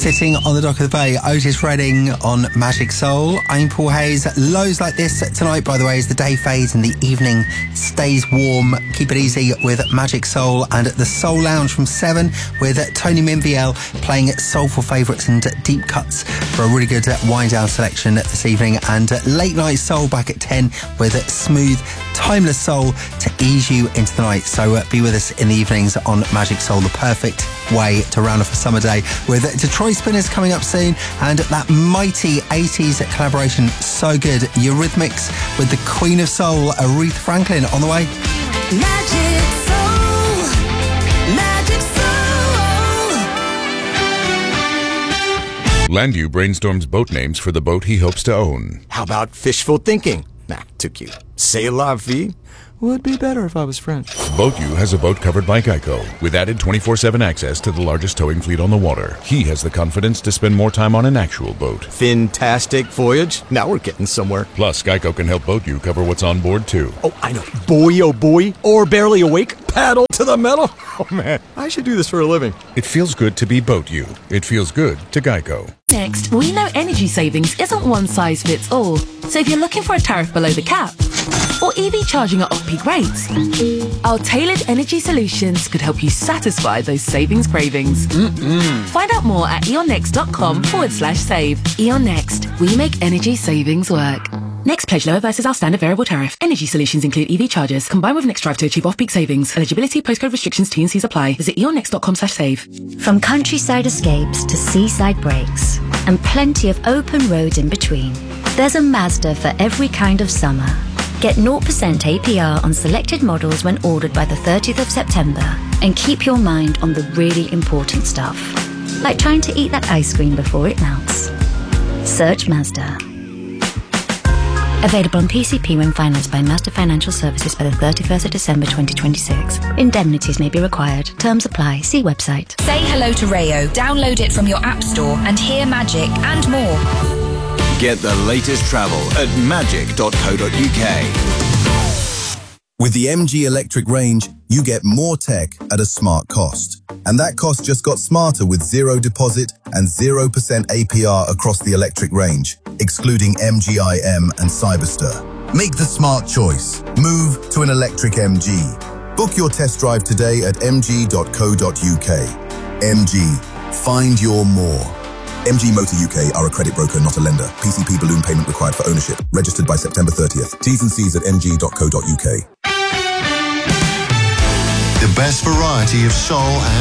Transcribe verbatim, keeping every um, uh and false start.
Sitting on the dock of the bay, Otis Redding on Magic Soul. I'm Paul Hayes. Lows like this tonight, by the way, as the day fades and the evening stays warm. Keep it easy with Magic Soul and the Soul Lounge from seven with Tony Minviel playing soulful favourites and deep cuts for a really good wind down selection this evening. And late night soul back at ten with smooth, timeless soul to ease you into the night. So uh, be with us in the evenings on Magic Soul, the perfect way to round off a summer day, with Detroit Spinners coming up soon and that mighty eighties collaboration, so good, Eurythmics with the Queen of Soul, Aretha Franklin, on the way. Magic Soul, Magic Soul. Landu brainstorms boat names for the boat he hopes to own. How about fishful thinking? Nah, too cute. C'est la vie would be better if I was French. BoatU has a boat covered by Geico, with added twenty-four seven access to the largest towing fleet on the water. He has the confidence to spend more time on an actual boat. Fantastic voyage. Now we're getting somewhere. Plus, Geico can help BoatU cover what's on board, too. Oh, I know. Boy, oh boy. Or barely awake. Paddle to the metal. Oh, man. I should do this for a living. It feels good to be BoatU. It feels good to Geico. Next, we know energy savings isn't one size fits all. So if you're looking for a tariff below the cap, or E V charging at off-peak rates, our tailored energy solutions could help you satisfy those savings cravings. Mm-mm. Find out more at eonnext.com forward slash save. Eon Next, we make energy savings work. Next pledge lower versus our standard variable tariff. Energy solutions include E V chargers combined with Next Drive to achieve off-peak savings. Eligibility, postcode restrictions, T and C's apply. Visit eonnext.com slash save. From countryside escapes to seaside breaks, and plenty of open roads in between, there's a Mazda for every kind of summer. Get zero percent A P R on selected models when ordered by the thirtieth of September, and keep your mind on the really important stuff, like trying to eat that ice cream before it melts. Search Mazda. Available on P C P when financed by Mazda Financial Services by the thirty-first of December twenty twenty-six. Indemnities may be required. Terms apply. See website. Say hello to Rayo. Download it from your app store and hear magic and more. Get the latest travel at magic dot co dot uk. With the M G Electric range, you get more tech at a smart cost. And that cost just got smarter with zero deposit and zero percent A P R across the electric range, excluding M G I M and Cyberster. Make the smart choice. Move to an electric M G. Book your test drive today at m g dot co dot uk. M G. Find your more. M G Motor U K are a credit broker, not a lender. P C P balloon payment required for ownership. Registered by September thirtieth. T's and C's at m g dot co dot uk. The best variety of soul and